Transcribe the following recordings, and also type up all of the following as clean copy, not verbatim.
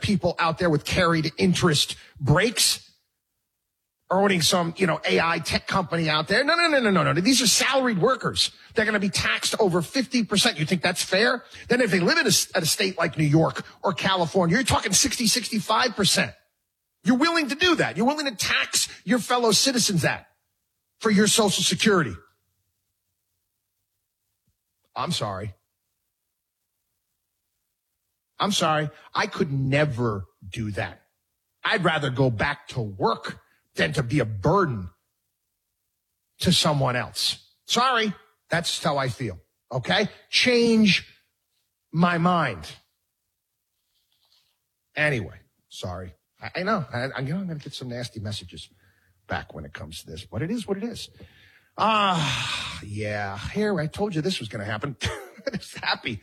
people out there with carried interest breaks or owning some, AI tech company out there. No. These are salaried workers. They're going to be taxed over 50%. You think that's fair? Then if they live in at a state like New York or California, you're talking 65%. You're willing to do that. You're willing to tax your fellow citizens that for your Social Security. I'm sorry. I could never do that. I'd rather go back to work than to be a burden to someone else. Sorry, that's how I feel. Okay? Change my mind. Anyway, sorry. I know. I'm going to get some nasty messages back when it comes to this, but it is what it is. Yeah. Here, I told you this was going to happen. I'm just happy.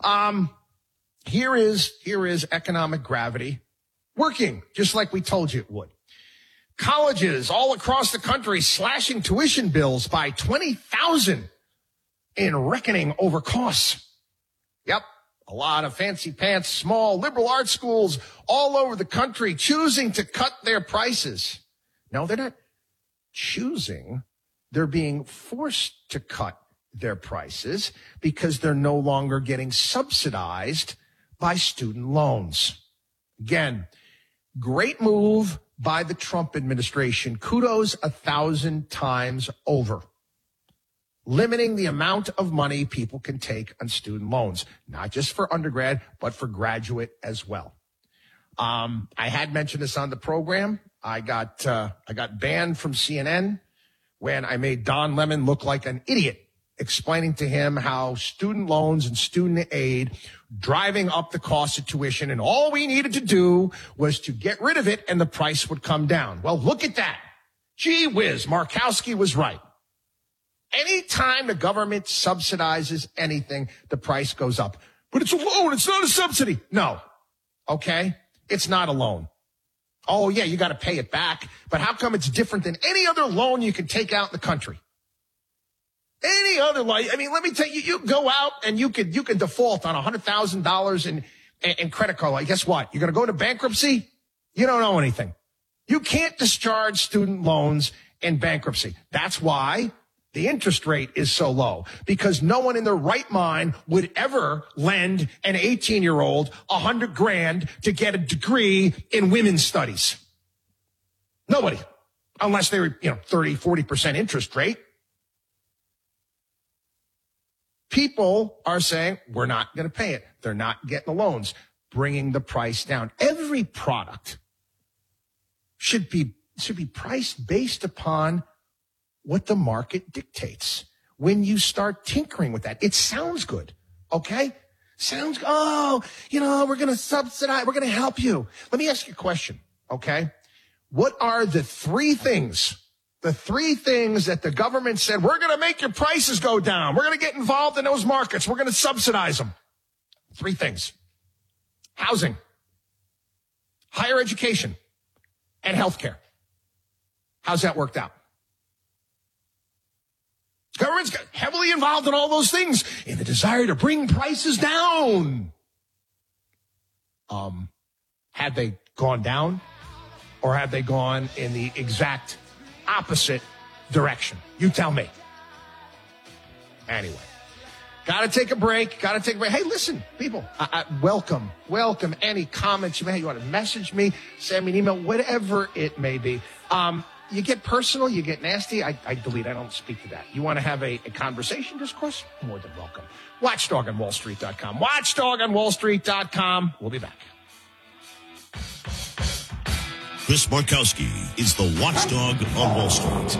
Here is economic gravity working, just like we told you it would. Colleges all across the country slashing tuition bills by 20,000 in reckoning over costs. Yep. A lot of fancy pants, small liberal arts schools all over the country choosing to cut their prices. No, they're not choosing. They're being forced to cut their prices because they're no longer getting subsidized by student loans. Again, great move by the Trump administration. Kudos 1,000 times over. Limiting the amount of money people can take on student loans, not just for undergrad, but for graduate as well. I had mentioned this on the program. I got banned from CNN when I made Don Lemon look like an idiot, explaining to him how student loans and student aid driving up the cost of tuition, and all we needed to do was to get rid of it and the price would come down. Well, look at that. Gee whiz, Markowski was right. Anytime the government subsidizes anything, the price goes up. But it's a loan, it's not a subsidy. No. Okay? It's not a loan. Oh, yeah, you got to pay it back. But how come it's different than any other loan you can take out in the country? Any other loan. I mean, let me tell you, you go out and you can default on $100,000 in credit card loan. Guess what? You're going to go into bankruptcy? You don't owe anything. You can't discharge student loans in bankruptcy. That's why the interest rate is so low, because no one in their right mind would ever lend an 18-year-old $100,000 to get a degree in women's studies. Nobody, unless they were, 30, 40% interest rate. People are saying, we're not going to pay it. They're not getting the loans, bringing the price down. Every product should be priced based upon what the market dictates. When you start tinkering with that, it sounds good, okay? Sounds, we're going to subsidize, we're going to help you. Let me ask you a question, okay? What are the three things that the government said, we're going to make your prices go down. We're going to get involved in those markets. We're going to subsidize them. Three things: housing, higher education, and healthcare. How's that worked out? Government's heavily involved in all those things in the desire to bring prices down. Had they gone down, or have they gone in the exact opposite direction? You tell me. Anyway, gotta take a break. Hey, listen, people, welcome any comments you may have. You want to message me, send me an email, whatever it may be. You get personal, you get nasty, I delete. I don't speak to that. You want to have a conversation, discourse? More than welcome. WatchDogOnWallStreet.com. WatchDogOnWallStreet.com. We'll be back. Chris Markowski is the watchdog on Wall Street.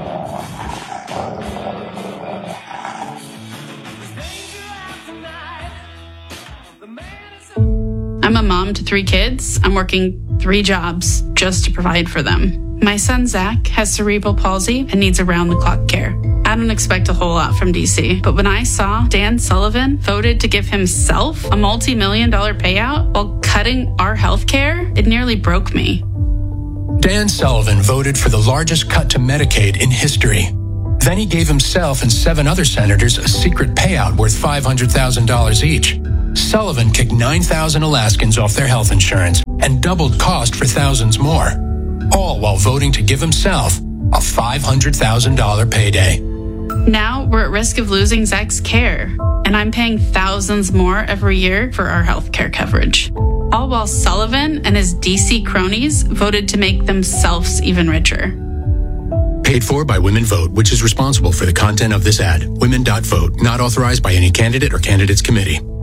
I'm a mom to 3 kids. I'm working 3 jobs just to provide for them. My son, Zach, has cerebral palsy and needs around-the-clock care. I don't expect a whole lot from DC, but when I saw Dan Sullivan voted to give himself a multi-million-dollar payout while cutting our health care, it nearly broke me. Dan Sullivan voted for the largest cut to Medicaid in history. Then he gave himself and 7 other senators a secret payout worth $500,000 each. Sullivan kicked 9,000 Alaskans off their health insurance and doubled cost for thousands more, all while voting to give himself a $500,000 payday. Now we're at risk of losing Zach's care, and I'm paying thousands more every year for our health care coverage. All while Sullivan and his DC cronies voted to make themselves even richer. Paid for by Women Vote, which is responsible for the content of this ad. Women.vote, not authorized by any candidate or candidates committee.